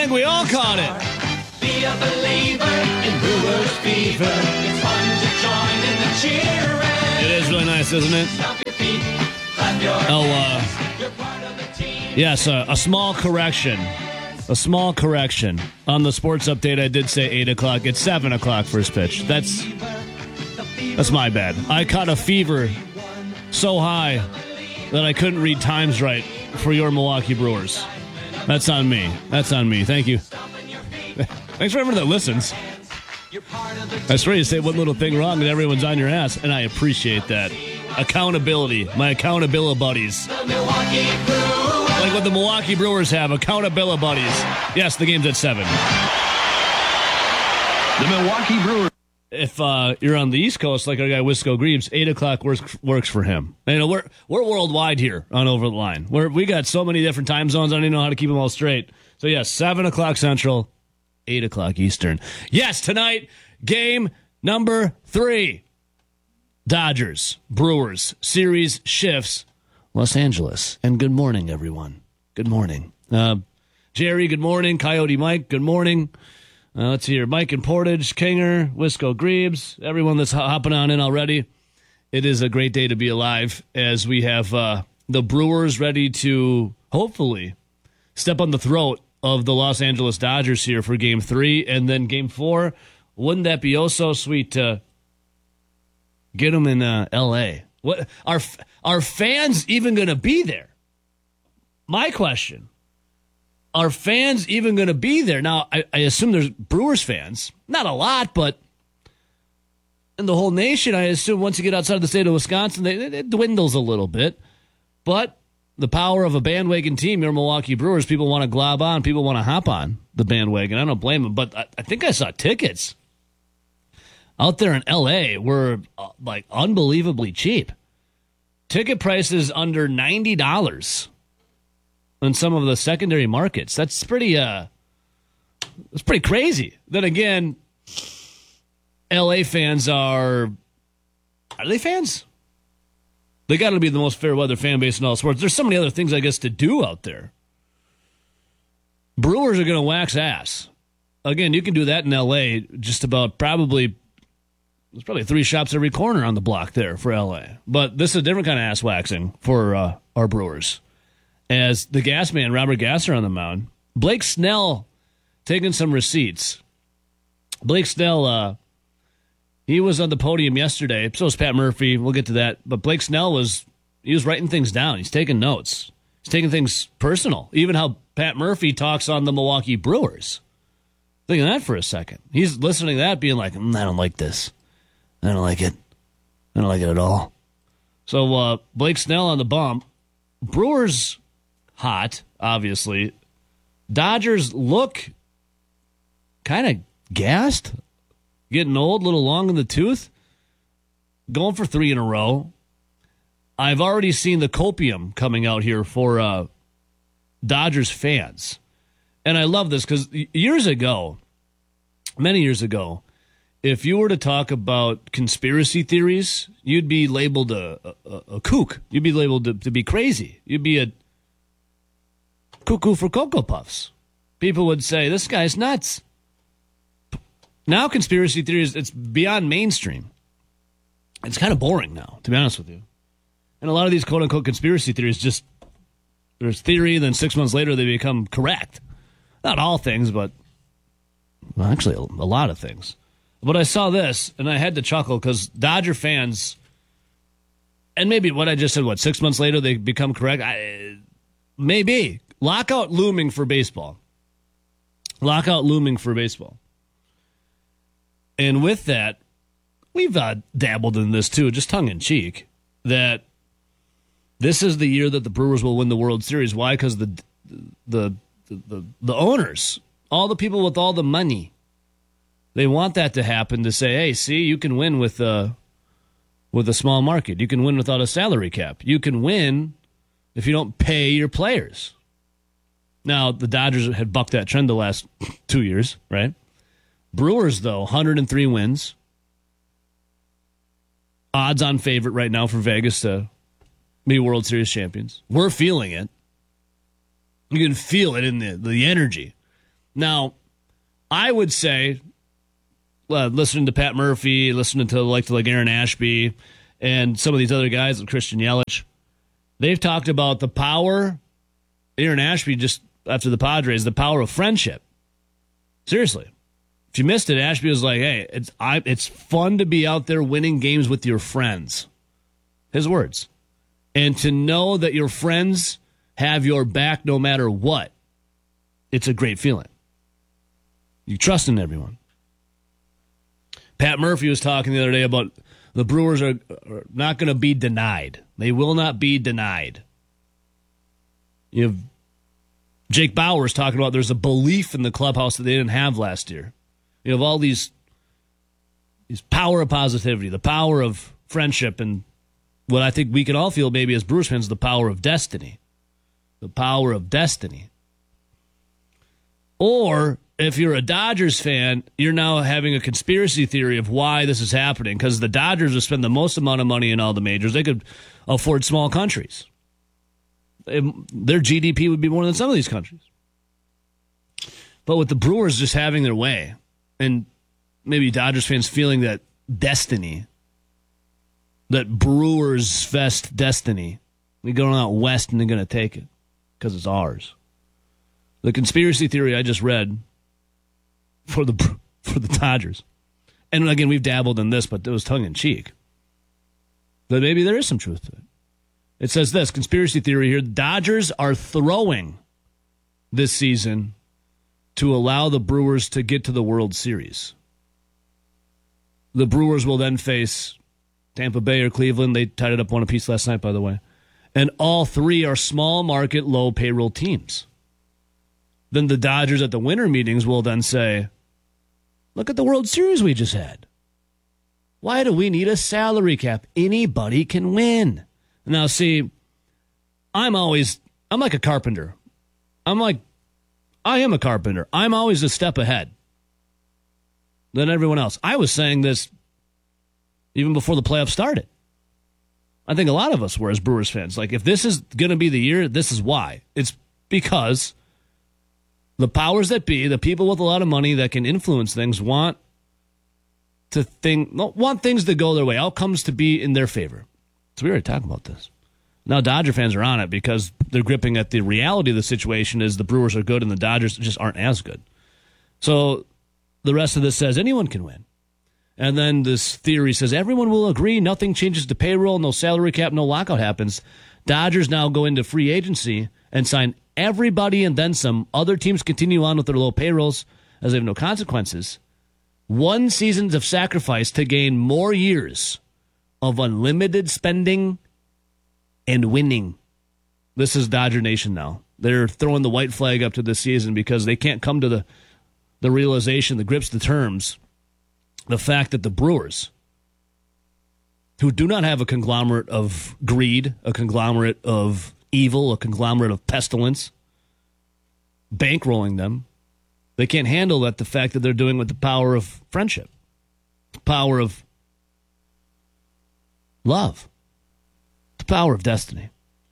think we all caught it. Be a believer in Brewers fever. It's fun to join in the cheering. It is really nice, isn't it? Stomp your feet, clap your hands. You're part of the team. Yes, a small correction. A small correction. On the sports update, I did say 8 o'clock. It's 7 o'clock first pitch. That's my bad. I caught a fever so high that I couldn't read times right for your Milwaukee Brewers. That's on me. That's on me. Thank you. Thanks for everyone that listens. I swear you say one little thing wrong and everyone's on your ass, and I appreciate that. Accountability. My accountability buddies. Like what the Milwaukee Brewers have, accountability buddies. Yes, the game's at 7. The Milwaukee Brewers. If you're on the East Coast, like our guy Wisco Greaves, 8 o'clock works for him. You know, we're worldwide here on Over the Line. We got so many different time zones, I don't even know how to keep them all straight. So, yes, 7 o'clock Central, 8 o'clock Eastern. Yes, tonight, game number 3. Dodgers, Brewers, series shifts, Los Angeles. And good morning, everyone. Good morning. Jerry, good morning. Coyote Mike, good morning. Let's hear Mike and Portage, Kinger, Wisco Greaves, everyone that's hopping on in already. It is a great day to be alive as we have the Brewers ready to hopefully step on the throat of the Los Angeles Dodgers here for Game 3 and then Game 4. Wouldn't that be oh so sweet to get them in L.A.? What are fans even going to be there? My question. Are fans even going to be there? Now, I assume there's Brewers fans. Not a lot, but in the whole nation, I assume once you get outside the state of Wisconsin, it dwindles a little bit. But the power of a bandwagon team, your Milwaukee Brewers, people want to glob on. People want to hop on the bandwagon. I don't blame them, but I think I saw tickets out there in L.A. were like unbelievably cheap. Ticket prices under $90. In some of the secondary markets. That's pretty crazy. Then again, LA fans are they fans? They got to be the most fair weather fan base in all sports. There's so many other things, I guess, to do out there. Brewers are going to wax ass. Again, you can do that in LA just about there's probably 3 shops every corner on the block there for LA. But this is a different kind of ass waxing for our Brewers. As the gas man, Robert Gasser, on the mound. Blake Snell taking some receipts. Blake Snell, he was on the podium yesterday. So was Pat Murphy. We'll get to that. But Blake Snell was writing things down. He's taking notes. He's taking things personal. Even how Pat Murphy talks on the Milwaukee Brewers. Think of that for a second. He's listening to that being like, I don't like this. I don't like it. I don't like it at all. So Blake Snell on the bump. Brewers hot, obviously. Dodgers look kind of gassed, getting old, a little long in the tooth, going for 3 in a row. I've already seen the copium coming out here for Dodgers fans. And I love this because many years ago, if you were to talk about conspiracy theories, you'd be labeled a kook. You'd be labeled to be crazy. You'd be a cuckoo for Cocoa Puffs. People would say, this guy's nuts. Now conspiracy theories, it's beyond mainstream. It's kind of boring now, to be honest with you. And a lot of these quote-unquote conspiracy theories just, there's theory, then 6 months later they become correct. Not all things, but well, actually a lot of things. But I saw this, and I had to chuckle because Dodger fans, and maybe what I just said, 6 months later they become correct? Maybe. Lockout looming for baseball. Lockout looming for baseball. And with that, we've dabbled in this too, just tongue-in-cheek, that this is the year that the Brewers will win the World Series. Why? Because the owners, all the people with all the money, they want that to happen to say, hey, see, you can win with a small market. You can win without a salary cap. You can win if you don't pay your players. Now, the Dodgers had bucked that trend the last 2 years, right? Brewers, though, 103 wins. Odds-on favorite right now for Vegas to be World Series champions. We're feeling it. You can feel it in the energy. Now, I would say, listening to Pat Murphy, listening to like Aaron Ashby, and some of these other guys, like Christian Yelich, they've talked about the power, Aaron Ashby just after the Padres, the power of friendship. Seriously. If you missed it, Ashby was like, hey, it's fun to be out there winning games with your friends. His words. And to know that your friends have your back no matter what, it's a great feeling. You trust in everyone. Pat Murphy was talking the other day about the Brewers are not going to be denied. They will not be denied. You have Jake Bauers talking about there's a belief in the clubhouse that they didn't have last year. You have all these power of positivity, the power of friendship, and what I think we can all feel maybe as Brewers fans, the power of destiny. The power of destiny. Or if you're a Dodgers fan, you're now having a conspiracy theory of why this is happening, because the Dodgers have spent the most amount of money in all the majors. They could afford small countries. Their GDP would be more than some of these countries. But with the Brewers just having their way, and maybe Dodgers fans feeling that destiny, that Brewers Fest destiny, we go out west and they're going to take it because it's ours. The conspiracy theory I just read for the Dodgers, and again, we've dabbled in this, but it was tongue-in-cheek, that maybe there is some truth to it. It says this, conspiracy theory here, Dodgers are throwing this season to allow the Brewers to get to the World Series. The Brewers will then face Tampa Bay or Cleveland. They tied it up one apiece last night, by the way. And all three are small market, low payroll teams. Then the Dodgers at the winter meetings will then say, look at the World Series we just had. Why do we need a salary cap? Anybody can win. Now, see, I'm like a carpenter. I am a carpenter. I'm always a step ahead than everyone else. I was saying this even before the playoffs started. I think a lot of us were as Brewers fans. Like, if this is going to be the year, this is why. It's because the powers that be, the people with a lot of money that can influence things, want things to go their way, outcomes to be in their favor. So we already talked about this. Now Dodger fans are on it because they're gripping at the reality of the situation is the Brewers are good and the Dodgers just aren't as good. So the rest of this says anyone can win. And then this theory says everyone will agree, nothing changes to payroll, no salary cap, no lockout happens. Dodgers now go into free agency and sign everybody and then some. Other teams continue on with their low payrolls as they have no consequences. 1 season of sacrifice to gain more years of unlimited spending and winning. This is Dodger Nation now. They're throwing the white flag up to this season because they can't come to the realization, the grips, the terms, the fact that the Brewers, who do not have a conglomerate of greed, a conglomerate of evil, a conglomerate of pestilence, bankrolling them, they can't handle that, the fact that they're doing with the power of friendship, the power of love, the power of destiny.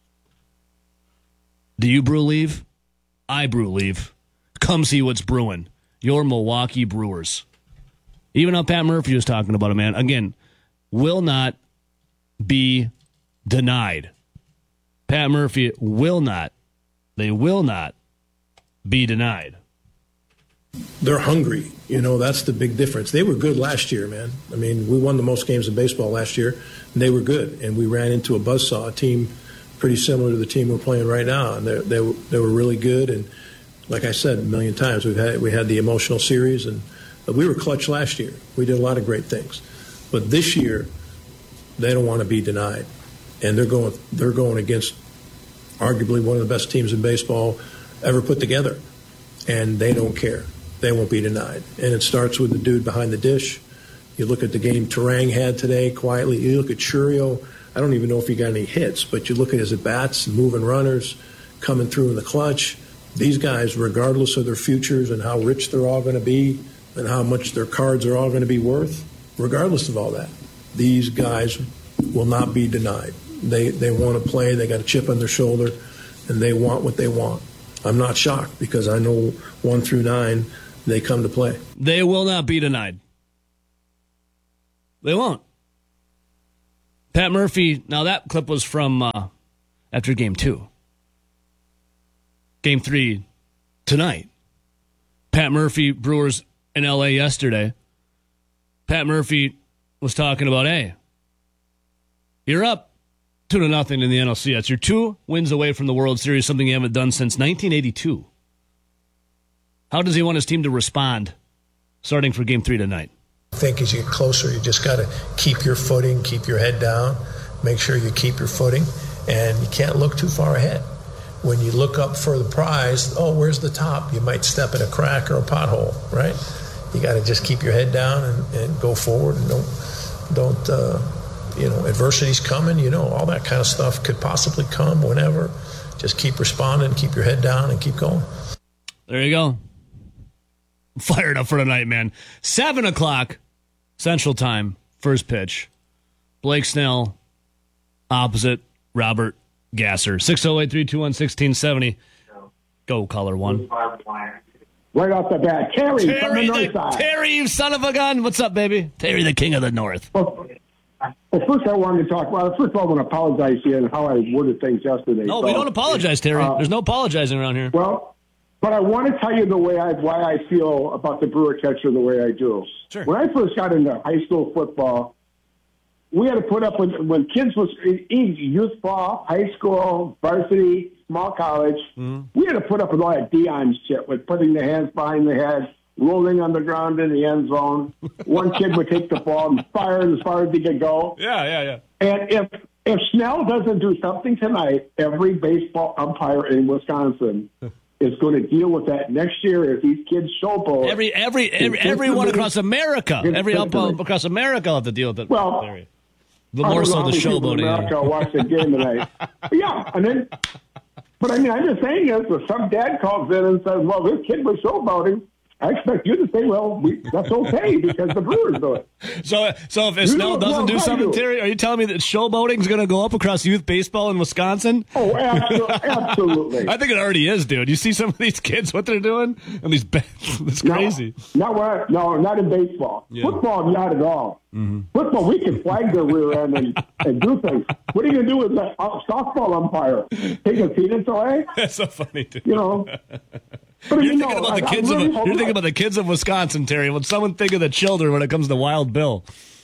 Do you brew leave? I brew leave. Come see what's brewing. Your Milwaukee Brewers. Even how Pat Murphy was talking about it, man. Again, will not be denied. Pat Murphy will not. They will not be denied. They're hungry. You know, that's the big difference. They were good last year, man. I mean, we won the most games in baseball last year, and they were good. And we ran into a buzzsaw, a team pretty similar to the team we're playing right now. And they were really good. And like I said a million times, we had the emotional series, and we were clutch last year. We did a lot of great things. But this year, they don't want to be denied. And they're going against arguably one of the best teams in baseball ever put together. And they don't care. They won't be denied. And it starts with the dude behind the dish. You look at the game Terang had today quietly. You look at Churio. I don't even know if he got any hits, but you look at his at-bats, moving runners, coming through in the clutch. These guys, regardless of their futures and how rich they're all going to be and how much their cards are all going to be worth, regardless of all that, these guys will not be denied. They want to play. They got a chip on their shoulder, and they want what they want. I'm not shocked because I know 1 through 9, they come to play. They will not be denied. They won't. Pat Murphy, now that clip was from after Game 2. Game 3 tonight. Pat Murphy, Brewers in L.A. yesterday. Pat Murphy was talking about, hey, you're up 2-0 in the NLCS. That's you're 2 wins away from the World Series, something you haven't done since 1982. How does he want his team to respond starting for Game 3 tonight? I think as you get closer, you just got to keep your footing, keep your head down, make sure you keep your footing, and you can't look too far ahead. When you look up for the prize, oh, where's the top? You might step in a crack or a pothole, right? You got to just keep your head down and go forward, and don't adversity's coming, all that kind of stuff could possibly come whenever. Just keep responding, keep your head down, and keep going. There you go. Fired up for tonight, man. 7 o'clock Central Time, first pitch. Blake Snell opposite Robert Gasser. 608-321-1670. Go, caller 1. Right off the bat. Terry from the north side. Terry, you son of a gun. What's up, baby? Terry, the king of the north. Well, first I wanted to talk about, first of all, I want to apologize to you and how I worded things yesterday. No, we don't apologize, Terry. There's no apologizing around here. Well, but I want to tell you why I feel about the Brewer catcher the way I do. Sure. When I first got into high school football, we had to put up when kids was youth ball, high school, varsity, small college. Mm-hmm. We had to put up with all that Dion shit with putting the hands behind the head, rolling on the ground in the end zone. One kid would take the ball and fire as far as he could go. Yeah. And if Snell doesn't do something tonight, every baseball umpire in Wisconsin is going to deal with that next year if these kids showboat. Everyone across America, every umpire across America will have to deal with it. Well, Terry. The more so the showboating. America watch the game tonight. Yeah, and then, but I mean, I'm just saying this: if some dad calls in and says, "Well, this kid was showboating," I expect you to say, "Well, that's okay because the Brewers do it." So if Snell doesn't do something, Terry, are you telling me that showboating is going to go up across youth baseball in Wisconsin? Oh, absolutely. I think it already is, dude. You see some of these kids what they're doing, and these it's crazy. No, not in baseball. Yeah. Football, not at all. Mm-hmm. Football, we can flag their rear end and do things. What are you going to do with that softball umpire? Take a peanuts away? That's so funny, dude. But you're thinking about the kids of Wisconsin, Terry. When someone think of the children when it comes to Wild Bill.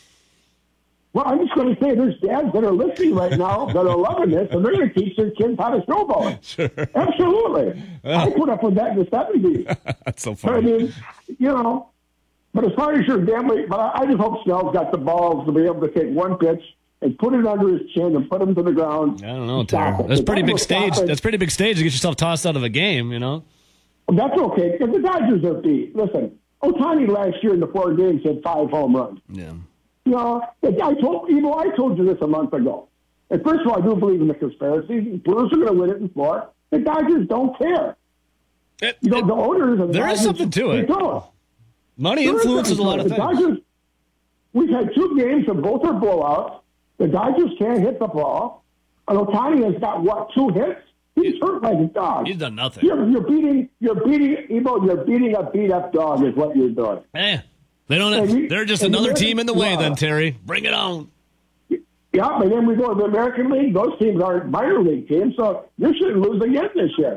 Well, I'm just going to say there's dads that are listening right now that are loving this, and they're going to teach their kids how to showboat. Sure. Absolutely. I put up with that in the 70s. That's so funny. But I mean, but as far as your gambling, but I just hope Snell's got the balls to be able to take one pitch and put it under his chin and put him to the ground. I don't know, Terry. That's pretty big stage. That's pretty big stage to get yourself tossed out of a game, That's okay, because the Dodgers are beat. Listen, Ohtani last year in the 4 games had 5 home runs. Yeah. I told you this a month ago. And first of all, I do believe in the conspiracy. The Brewers are going to win it in 4. The Dodgers don't care. The owners of the there Dodgers, is something to it. Money influences a lot of things. Dodgers, we've had 2 games and both are blowouts. The Dodgers can't hit the ball. And Ohtani has got, 2 hits? He's hurt like a dog. He's done nothing. You're beating a beat-up dog is what you're doing. They don't. They're just another team in the way. Then Terry, bring it on. Yeah, and then we go to the American League. Those teams aren't minor league teams, so you shouldn't lose again this year.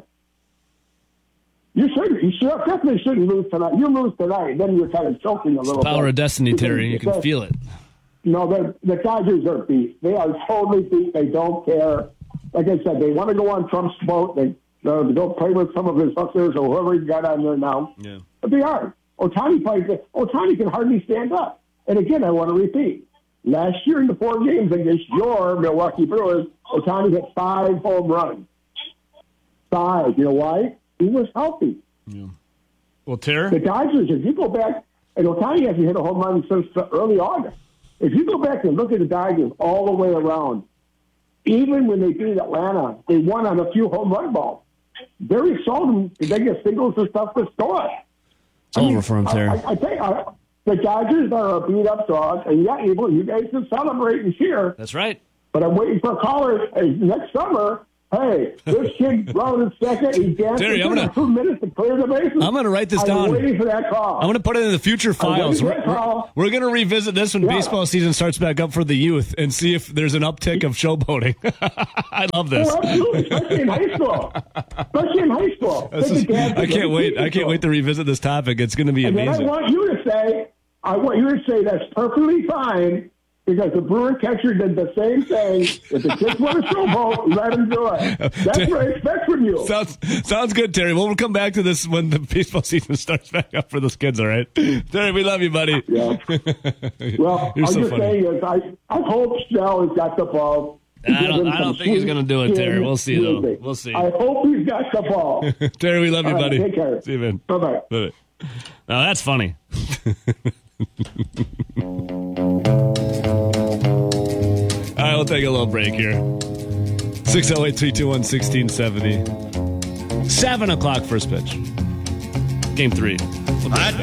You definitely shouldn't lose tonight. You lose tonight, then you're kind of choking a little bit. Power of destiny, Terry. You can feel it. No, the Dodgers are beat. They are totally beat. They don't care. Like I said, they want to go on Trump's boat. They go play with some of his hookers or whoever he's got on there now. Yeah. But they are. Ohtani can hardly stand up. And again, I want to repeat. Last year in the 4 games against your Milwaukee Brewers, Ohtani hit 5 home runs. 5. You know why? He was healthy. Yeah. Well, Terry? The Dodgers, if you go back, and Ohtani hasn't hit a home run since early August. If you go back and look at the Dodgers all the way around, even when they beat Atlanta, they won on a few home run balls. Very seldom did they get singles and stuff to score. It's over for him, Terry. I think the Dodgers are a beat-up dog, and you guys can celebrate and cheer. That's right. But I'm waiting for a caller next summer Hey, this kid running second. He's dancing. Terry, I'm gonna 2 minutes to clear the bases. I'm gonna write this I'm down. waiting for that call. I'm gonna put it in the future files. We're gonna revisit this when baseball season starts back up for the youth and see if there's an uptick of showboating. I love this. Oh, absolutely, especially in high school. I can't wait. I can't wait to revisit this topic. It's gonna be amazing. And I want you to say that's perfectly fine. Because the Brewer catcher did the same thing. If the kids want to showboat, let him do it. That's what I expect from you. Sounds good, Terry. We'll come back to this when the baseball season starts back up for those kids, all right? Terry, we love you, buddy. Yeah. Well, I'm so just funny. saying is I hope Snell has got the ball. I don't think he's going to do it, Terry. We'll see, though. We'll see. I hope he's got the ball. Terry, we love you, buddy. Take care. See you, man. Bye-bye. Bye-bye. Now, that's funny. All right, we'll take a little break here. 608-321-1670. 7 o'clock first pitch. Game 3. We'll be right back.